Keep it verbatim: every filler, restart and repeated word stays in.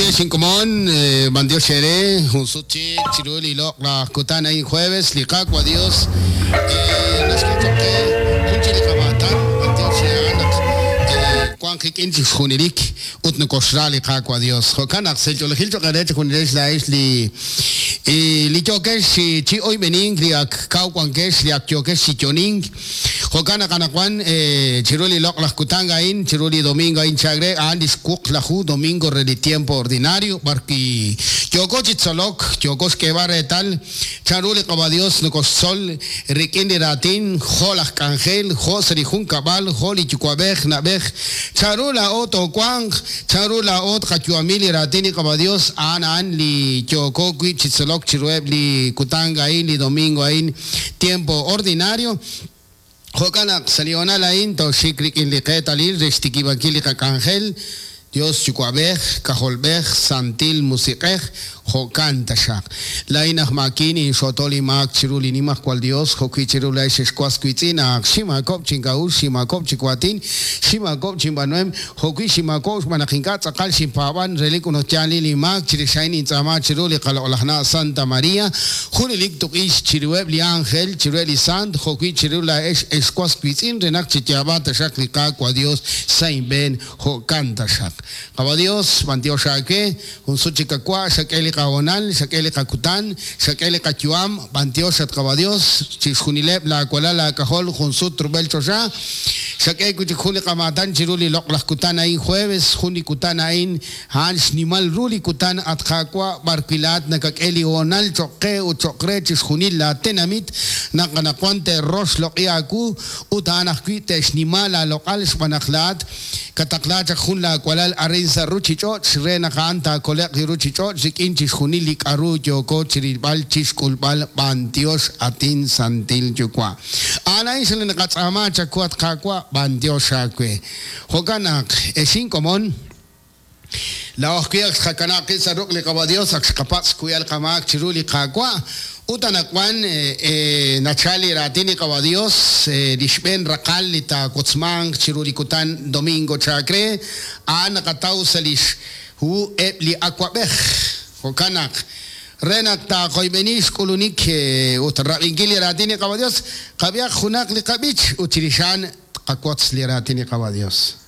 Bandio Shinkomon, Bandio Shere, Unsuchi, Chiruli, la Kutana en jueves, Likakwa Dios, las que toqué, Kunchili Kamatan, Bandio Shere, Kwan Kikin Chunirik, Utnukosra, Likakwa Dios, Hokanak, Seljo Hiljo Karet, Kundes la Isli, Lichokesh, Chi Oi Bening, Liak Kauankesh, Liak Yokesh, Choning, Hokana Kanakwan, Chiruli Lok las Kutanga in, Chiruli Domingo in Chagre, Andis Cook Lahu, Domingo de tiempo ordinario, Barqui, Yoko Chitzolok, Yokos Kevare tal, Charuli Cabadios, Nocos Sol, Rikindi Ratin, Holas Cangel, Joseri Jun Cabal, Holi Chukwabej, Nabej, Charula Oto Kwang, Charula Ot Hachuamili Ratini Cabadios, Anan, Li Yoko Chitzolok, Chirueb, Li Kutanga in, Li Domingo in, tiempo ordinario. Hokana saliona la into shikrik in liqetalir restikibakili kakangel Dios chukwabej kaholbej santil musiqej hokan tashak la inah makini shotoli mak chiruli nimak kwal Dios hoki chirula shesquas kuitina shima kop chingaul shima kop chikwatin shima kop chimbanuem hoki shima kop manakinkat sakal shimpaban relikuno chali limak chirishaini tsama chiruli qalolahna Santa Maria hunilik tukish chirueb li angel chirueli sant hoki chirula es esquas kuitin renak chitiaba tashak lika kwa Dios sain ben hokan tashak Kaba Dios mantio shake un suchikakwa shakeli kaonal shakeli kakutan shakeli kachuam mantio shat kaba Dios chishunileb la kwala la kahol junsut trubel chosha shakei kuchikuli kamatan chiruli lok las kutan ain jueves juni kutan ain hans nimal ruli kutan atkakwa barkilat nakakeli onal choke u chokre chishunil la tenamit nakanakwante rosh lok iaku utanak kuite shnimala lokal spanaklat kataklat jun la kwalal arinsa ruchicho shrena kanta kolek ruchicho zikin chishunilik aru yoko chiribal chishkulbal bantios atin santil yukwa ana isle nakatsama chakwat kakwa bantios shakwe hokanak esin komon la oskia khakanak saruk le kabadios akskapas kuyal kamak chiruli kakwa Utanakwan nachali ratini kabadios dishben rakal lita kotsmang chirulikutan domingo chakre a nakataw salish hu epli akwabeh hokanak renak ta koibenis kulunik utarabingili ratini kabadios kabyak hunak likabich utirishan kakots li ratini kabadios